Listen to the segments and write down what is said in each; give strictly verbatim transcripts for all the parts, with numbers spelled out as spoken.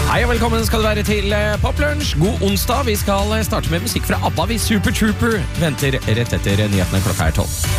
Hei og velkommen skal du være til Poplunsj. God onsdag. Vi skal starte med musikk fra ABBA. Vi Super Trooper venter rett etter nyhetene klokka er tolv.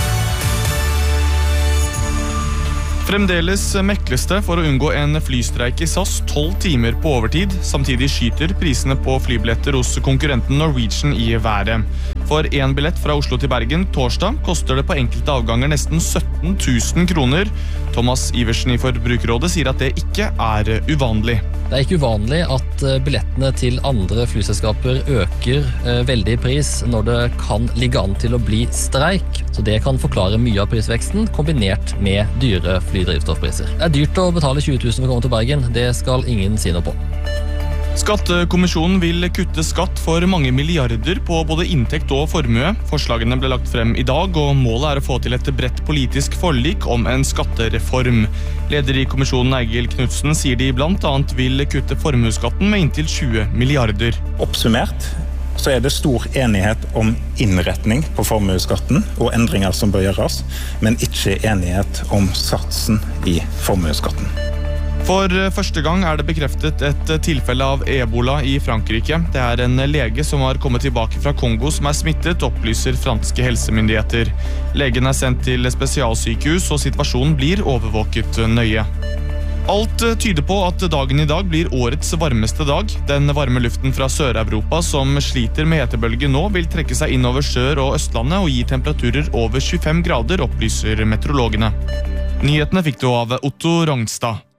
Fremdeles mekleste for å unngå en flystreik i SAS tolv timer på overtid. Samtidig skyter prisene på flybilletter hos konkurrenten Norwegian i været. For en billett fra Oslo til Bergen torsdag koster det på enkelte avganger nesten sytten tusen kroner. Thomas Iversen i Forbrukerrådet sier at det ikke er uvanlig. Det er ikke uvanlig at billettene til andre flyselskaper øker veldig i pris når det kan ligge an til å bli streik. Så det kan forklare mye av prisveksten, kombinert med dyre flydrivstoffpriser. Det er dyrt å betale tjue tusen for å komme til Bergen. Det skal ingen si noe på. Skattekommisjonen vil kutte skatt for mange milliarder på både inntekt og formue. Forslagene ble lagt frem i dag, og målet er å få til et bredt politisk forlik om en skattereform. Leder i kommisjonen Eigil Knudsen sier de blant annet vil kutte formueskatten med inntil tjue milliarder. Oppsummert så er det stor enighet om innretning på formueskatten og endringer som bør gjøres, men ikke enighet om satsen i formueskatten. For første gang er det bekreftet et tilfelle av ebola i Frankrike. Det er en lege som har kommet tilbake fra Kongo som er smittet, opplyser franske helsemyndigheter. Legen er sendt til spesialsykehus, og situasjonen blir overvåket nøye. Alt tyder på at dagen i dag blir årets varmeste dag. Den varme luften fra Sør-Europa som sliter med hetebølge nå vil trekke seg inn over Sør- og Østlandet og gi temperaturer over tjuefem grader, opplyser meteorologene. Nyhetene fikk du av Otto Rangstad.